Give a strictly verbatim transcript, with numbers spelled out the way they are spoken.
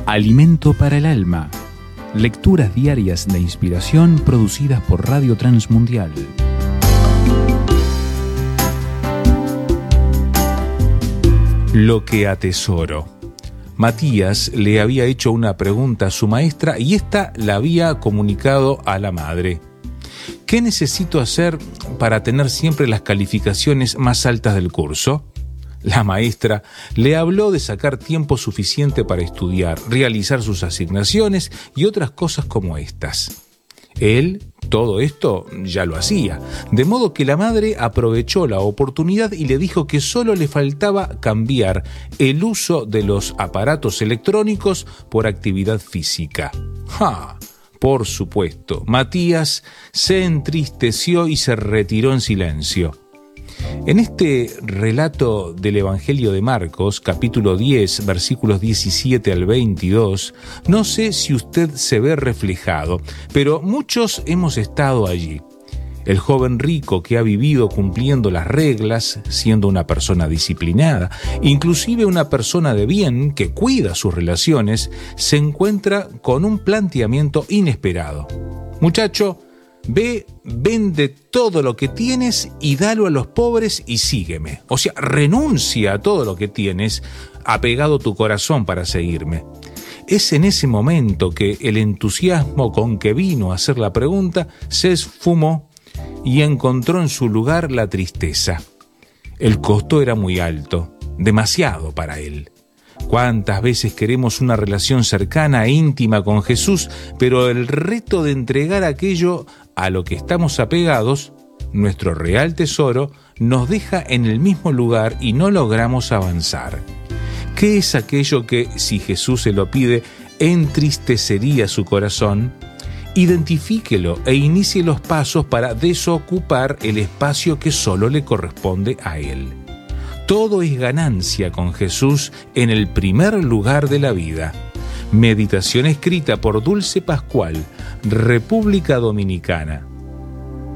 Alimento para el alma. Lecturas diarias de inspiración producidas por Radio Transmundial. Lo que atesoro. Matías le había hecho una pregunta a su maestra y ésta la había comunicado a la madre. ¿Qué necesito hacer para tener siempre las calificaciones más altas del curso? La maestra le habló de sacar tiempo suficiente para estudiar, realizar sus asignaciones y otras cosas como estas. Él, todo esto, ya lo hacía, de modo que la madre aprovechó la oportunidad y le dijo que solo le faltaba cambiar el uso de los aparatos electrónicos por actividad física. ¡Ja! Por supuesto, Matías se entristeció y se retiró en silencio. En este relato del Evangelio de Marcos, capítulo diez, versículos diecisiete al veintidós, no sé si usted se ve reflejado, pero muchos hemos estado allí. El joven rico que ha vivido cumpliendo las reglas, siendo una persona disciplinada, inclusive una persona de bien que cuida sus relaciones, se encuentra con un planteamiento inesperado. Muchacho, ve, vende todo lo que tienes y dalo a los pobres y sígueme. O sea, renuncia a todo lo que tienes, apegado tu corazón para seguirme. Es en ese momento que el entusiasmo con que vino a hacer la pregunta se esfumó y encontró en su lugar la tristeza. El costo era muy alto, demasiado para él. ¿Cuántas veces queremos una relación cercana e íntima con Jesús, pero el reto de entregar aquello a lo que estamos apegados, nuestro real tesoro, nos deja en el mismo lugar y no logramos avanzar? ¿Qué es aquello que, si Jesús se lo pide, entristecería su corazón? Identifíquelo e inicie los pasos para desocupar el espacio que solo le corresponde a Él. Todo es ganancia con Jesús en el primer lugar de la vida. Meditación escrita por Dulce Pascual, República Dominicana.